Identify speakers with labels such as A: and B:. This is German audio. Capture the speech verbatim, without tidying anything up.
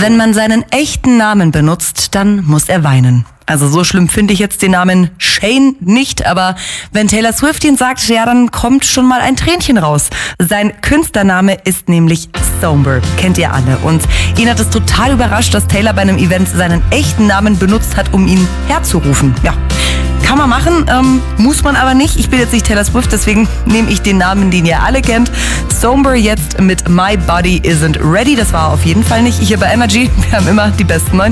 A: Wenn man seinen echten Namen benutzt, dann muss er weinen. Also so schlimm finde ich jetzt den Namen Shane nicht, aber wenn Taylor Swift ihn sagt, ja, dann kommt schon mal ein Tränchen raus. Sein Künstlername ist nämlich Somber, kennt ihr alle. Und ihn hat es total überrascht, dass Taylor bei einem Event seinen echten Namen benutzt hat, um ihn herzurufen. Ja, kann man machen, ähm, muss man aber nicht. Ich bin jetzt nicht Taylor Swift, deswegen nehme ich den Namen, den ihr alle kennt. Somber jetzt mit My Body Isn't Ready. Das war auf jeden Fall nicht ich hier bei Energy. Wir haben immer die besten neuen